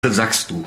Sagst du?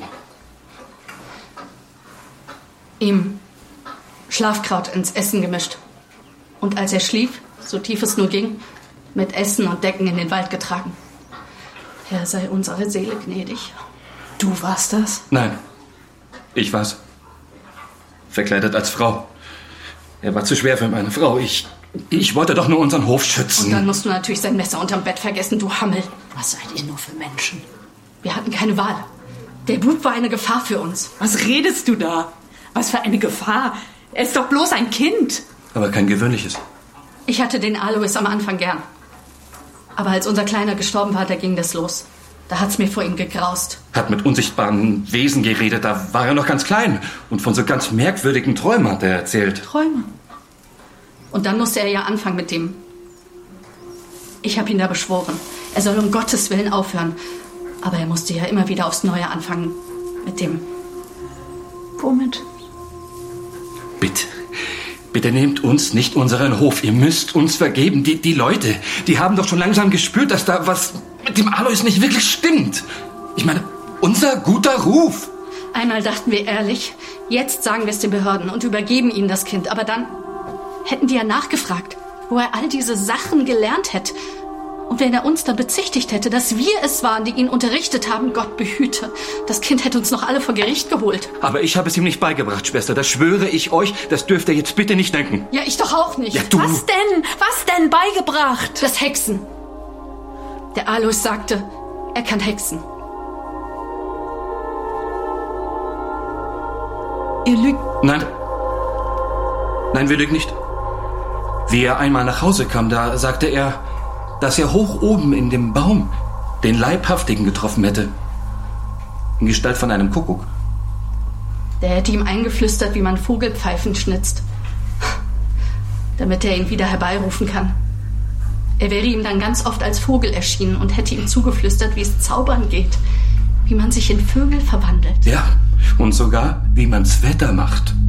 Ihm Schlafkraut ins Essen gemischt. Und als er schlief, so tief es nur ging, mit Essen und Decken in den Wald getragen. Herr sei unsere Seele gnädig. Du warst das? Nein, ich war's. Verkleidet als Frau. Er war zu schwer für meine Frau. Ich wollte doch nur unseren Hof schützen. Und dann musst du natürlich sein Messer unterm Bett vergessen, du Hammel. Was seid ihr nur für Menschen? Wir hatten keine Wahl. Der Bub war eine Gefahr für uns. Was redest du da? Was für eine Gefahr? Er ist doch bloß ein Kind. Aber kein gewöhnliches. Ich hatte den Alois am Anfang gern. Aber als unser Kleiner gestorben war, da ging das los. Da hat's mir vor ihm gegraust. Hat mit unsichtbaren Wesen geredet, da war er noch ganz klein. Und von so ganz merkwürdigen Träumen hat er erzählt. Träume? Und dann musste er ja anfangen mit dem. Ich habe ihn da beschworen. Er soll um Gottes Willen aufhören. Aber er musste ja immer wieder aufs Neue anfangen mit dem. Womit? Bitte nehmt uns nicht unseren Hof. Ihr müsst uns vergeben. Die Leute, die haben doch schon langsam gespürt, dass da was mit dem Alois nicht wirklich stimmt. Ich meine, unser guter Ruf. Einmal dachten wir ehrlich, jetzt sagen wir es den Behörden und übergeben ihnen das Kind. Aber dann hätten die ja nachgefragt, wo er all diese Sachen gelernt hätte. Und wenn er uns dann bezichtigt hätte, dass wir es waren, die ihn unterrichtet haben, Gott behüte, das Kind hätte uns noch alle vor Gericht geholt. Aber ich habe es ihm nicht beigebracht, Schwester. Das schwöre ich euch. Das dürft ihr jetzt bitte nicht denken. Ja, ich doch auch nicht. Ja, du. Was denn? Was denn beigebracht? Das Hexen. Der Alois sagte, er kann hexen. Ihr lügt. Nein, wir lügen nicht. Wie er einmal nach Hause kam, da sagte er, dass er hoch oben in dem Baum den Leibhaftigen getroffen hätte. In Gestalt von einem Kuckuck. Der hätte ihm eingeflüstert, wie man Vogelpfeifen schnitzt, damit er ihn wieder herbeirufen kann. Er wäre ihm dann ganz oft als Vogel erschienen und hätte ihm zugeflüstert, wie es zaubern geht, wie man sich in Vögel verwandelt. Ja, und sogar, wie man's Wetter macht.